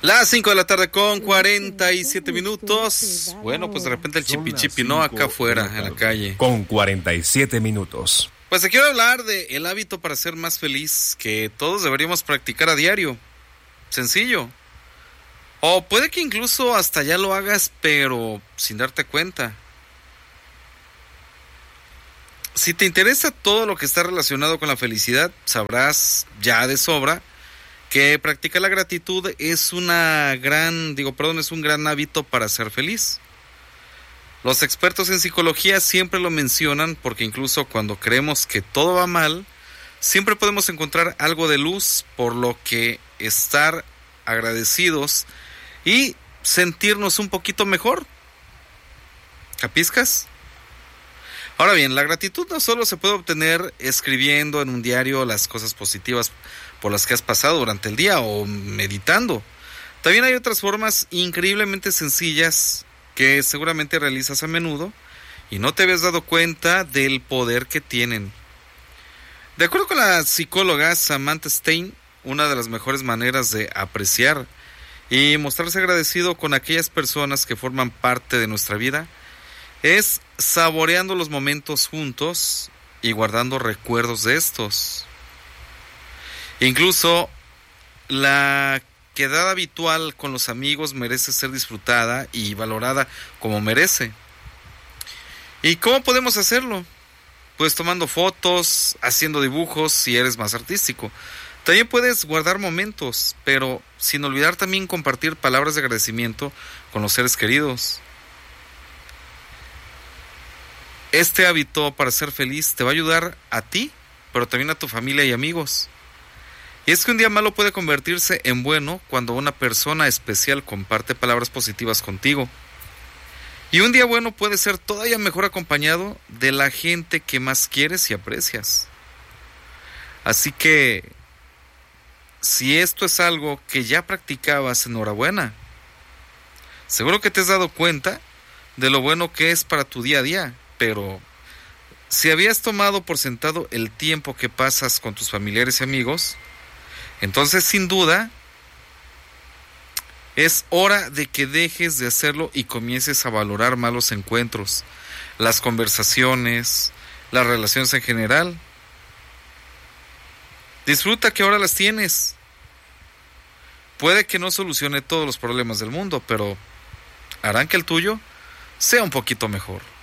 Las 5 de la tarde con 47 minutos. Bueno, pues de repente el chipi chipi, ¿no? Acá afuera, en la calle. Con 47 minutos. Pues te quiero hablar de el hábito para ser más feliz que todos deberíamos practicar a diario. Sencillo. O puede que incluso hasta ya lo hagas, pero sin darte cuenta. Si te interesa todo lo que está relacionado con la felicidad, sabrás ya de sobra que practicar la gratitud es un gran hábito para ser feliz. Los expertos en psicología siempre lo mencionan porque incluso cuando creemos que todo va mal, siempre podemos encontrar algo de luz, por lo que estar agradecidos y sentirnos un poquito mejor. ¿Capiscas? Ahora bien, la gratitud no solo se puede obtener escribiendo en un diario las cosas positivas por las que has pasado durante el día o meditando. También hay otras formas increíblemente sencillas que seguramente realizas a menudo y no te habías dado cuenta del poder que tienen. De acuerdo con la psicóloga Samantha Stein, una de las mejores maneras de apreciar y mostrarse agradecido con aquellas personas que forman parte de nuestra vida es saboreando los momentos juntos y guardando recuerdos de estos. Incluso la quedada habitual con los amigos merece ser disfrutada y valorada como merece. ¿Y cómo podemos hacerlo? Pues tomando fotos, haciendo dibujos si eres más artístico. También puedes guardar momentos, pero sin olvidar también compartir palabras de agradecimiento con los seres queridos. Este hábito para ser feliz te va a ayudar a ti, pero también a tu familia y amigos. Y es que un día malo puede convertirse en bueno cuando una persona especial comparte palabras positivas contigo. Y un día bueno puede ser todavía mejor acompañado de la gente que más quieres y aprecias. Así que, si esto es algo que ya practicabas, enhorabuena. Seguro que te has dado cuenta de lo bueno que es para tu día a día, pero si habías tomado por sentado el tiempo que pasas con tus familiares y amigos, entonces sin duda es hora de que dejes de hacerlo y comiences a valorar más los encuentros, las conversaciones, las relaciones en general. Disfruta que ahora las tienes. Puede que no solucione todos los problemas del mundo, pero harán que el tuyo sea un poquito mejor.